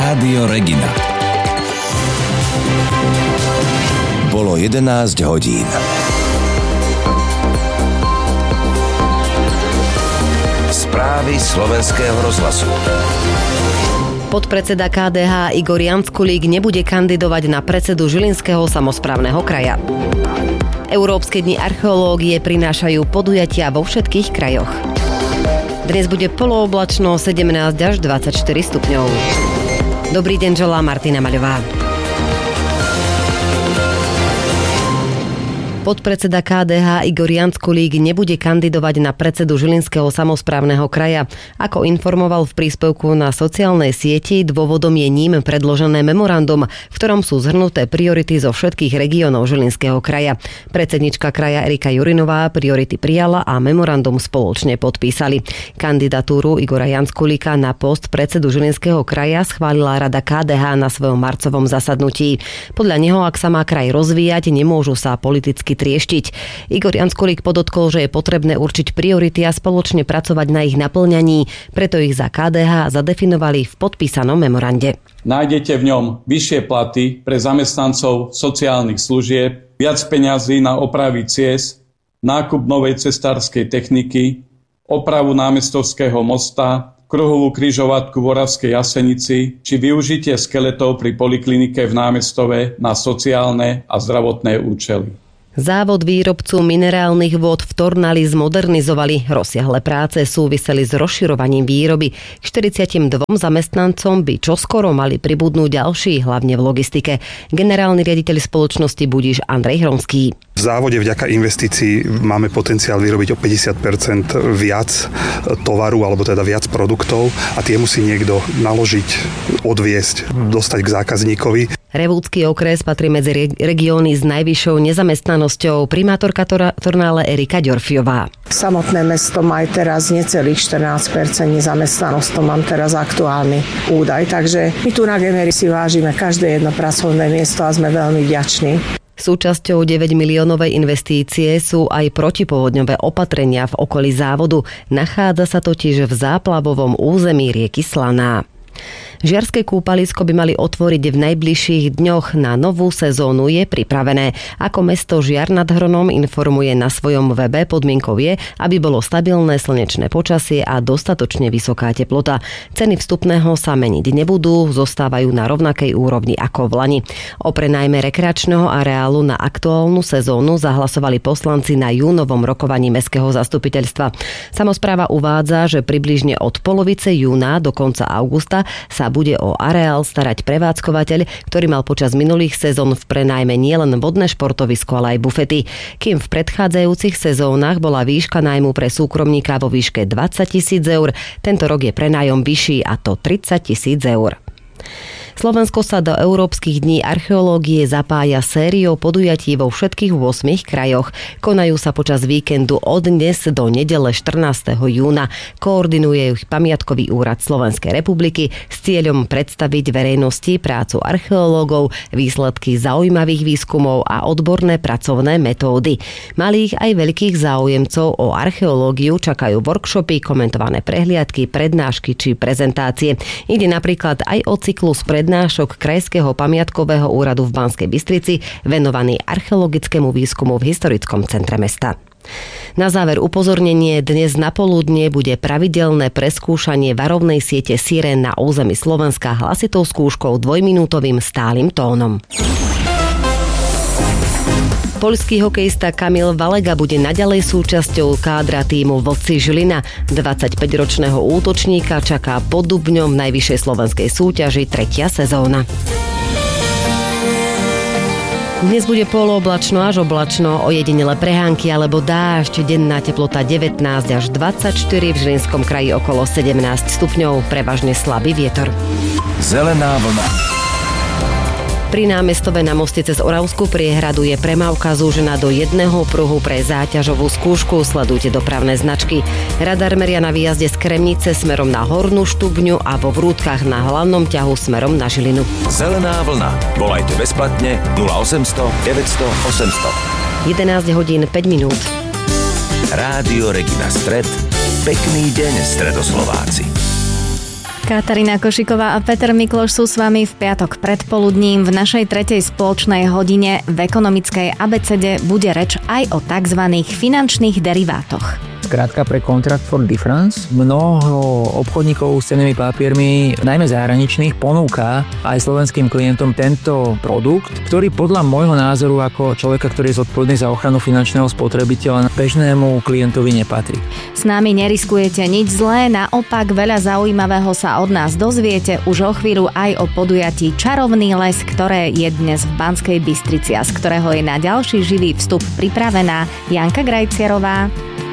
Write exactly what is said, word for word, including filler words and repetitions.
Rádio Regina. Bolo jedenásť hodín. Správy slovenského rozhlasu. Podpredseda ká dé há Igor Janculík nebude kandidovať na predsedu Žilinského samosprávneho kraja. Európske dni archeológie prinášajú podujatia vo všetkých krajoch. Dnes bude polooblačno sedemnásť až dvadsaťštyri stupňov. Dobrý deň, želá Martina Maľová. Podpredseda ká dé há Igor Janculík nebude kandidovať na predsedu Žilinského samosprávneho kraja. Ako informoval v príspevku na sociálnej sieti, dôvodom je ním predložené memorandum, v ktorom sú zhrnuté priority zo všetkých regiónov Žilinského kraja. Predsednička kraja Erika Jurinová priority prijala a memorandum spoločne podpísali. Kandidatúru Igora Janculíka na post predsedu Žilinského kraja schválila Rada ká dé há na svojom marcovom zasadnutí. Podľa neho, ak sa má kraj rozvíjať, nemôžu sa politicky trieštiť. Igor Janculík podotkol, že je potrebné určiť priority a spoločne pracovať na ich naplňaní, preto ich za ká dé há zadefinovali v podpísanom memorande. Nájdete v ňom vyššie platy pre zamestnancov sociálnych služieb, viac peňazí na opravy ciest, nákup novej cestárskej techniky, opravu námestovského mosta, kruhovú križovatku v Oravskej Jasenici či využitie skeletov pri poliklinike v Námestove na sociálne a zdravotné účely. Závod výrobcu minerálnych vôd v Tornali zmodernizovali. Rozsiahle práce súviseli s rozširovaním výroby. K štyridsiatim dvom zamestnancom by čoskoro mali pribudnúť ďalší, hlavne v logistike. Generálny riaditeľ spoločnosti Budiš Andrej Hromský. V závode vďaka investícií máme potenciál vyrobiť o päťdesiat percent viac tovaru, alebo teda viac produktov a tie musí niekto naložiť, odviesť, dostať k zákazníkovi. Revúdsky okres patrí medzi regióny s najvyššou nezamestnanosťou. Primátorka Tornále Erika Ďorfiová. Samotné mesto má aj teraz necelých štrnásť percent nezamestnanosť, to mám teraz aktuálny údaj, takže my tu na Gemery si vážime každé jedno pracovné miesto a sme veľmi vďační. Súčasťou deväť miliónovej investície sú aj protipovodňové opatrenia v okolí závodu. Nachádza sa totiž v záplavovom území rieky Slaná. Žiarske kúpalisko by mali otvoriť v najbližších dňoch. Na novú sezónu je pripravené. Ako mesto Žiar nad Hronom informuje na svojom webe, podmienkou je, aby bolo stabilné slnečné počasie a dostatočne vysoká teplota. Ceny vstupného sa meniť nebudú, zostávajú na rovnakej úrovni ako v lani. O prenajme rekreačného areálu na aktuálnu sezónu zahlasovali poslanci na júnovom rokovaní mestského zastupiteľstva. Samospráva uvádza, že približne od polovice júna do konca augusta sa bude o areál starať prevádzkovateľ, ktorý mal počas minulých sezón v prenajme nielen vodné športovisko, ale aj bufety. Kým v predchádzajúcich sezónach bola výška nájmu pre súkromníka vo výške dvadsať tisíc eur, tento rok je prenájom vyšší, a to tridsať tisíc eur. Slovensko sa do Európskych dní archeológie zapája sériou podujatí vo všetkých ôsmich krajoch. Konajú sa počas víkendu od dnes do nedele štrnásteho júna. Koordinuje ich Pamiatkový úrad Slovenskej republiky s cieľom predstaviť verejnosti prácu archeológov, výsledky zaujímavých výskumov a odborné pracovné metódy. Malých aj veľkých záujemcov o archeológiu čakajú workshopy, komentované prehliadky, prednášky či prezentácie. Ide napríklad aj o cyklus prednášok prednášok Krajského pamiatkového úradu v Banskej Bystrici venovaný archeologickému výskumu v historickom centre mesta. Na záver upozornenie, dnes napoludnie bude pravidelné preskúšanie varovnej siete sirén na území Slovenska hlasitou skúškou dvojminútovým stálym tónom. Poľský hokejista Kamil Valega bude naďalej súčasťou kádra tímu Vlci Žilina. dvadsaťpäťročného útočníka čaká pod Dubňom v najvyššej slovenskej súťaži tretia sezóna. Dnes bude polooblačno až oblačno, ojedinele prehánky alebo dážď, denná teplota devätnásť až dvadsaťštyri, v Žilinskom kraji okolo sedemnásť stupňov, prevažne slabý vietor. Zelená vlna. Pri Námestove na moste cez Oravskú priehradu je premávka zúžená do jedného pruhu pre záťažovú skúšku. Sledujte dopravné značky. Radar meria na výjazde z Kremnice smerom na Hornú Štubňu a vo Vrútkach na hlavnom ťahu smerom na Žilinu. Zelená vlna. Volajte bezplatne nula osemsto deväťsto osemsto. jedenásť hodín päť minút. Rádio Regina Stred. Pekný deň, Stredoslováci. Katarína Košiková a Peter Mikloš sú s vami v piatok predpoludním. V našej tretej spoločnej hodine v ekonomickej abecede bude reč aj o tzv. Finančných derivátoch. Skrátka pre Contract for Difference. Mnoho obchodníkov s cennými papiermi, najmä zahraničných, ponúka aj slovenským klientom tento produkt, ktorý podľa môjho názoru ako človeka, ktorý je zodpovedný za ochranu finančného spotrebiteľa, bežnému klientovi nepatrí. S nami neriskujete nič zlé, naopak veľa zaujímavého sa od nás dozviete už o chvíľu aj o podujatí Čarovný les, ktoré je dnes v Banskej Bystrici a z ktorého je na ďalší živý vstup pripravená Janka Grajcierová.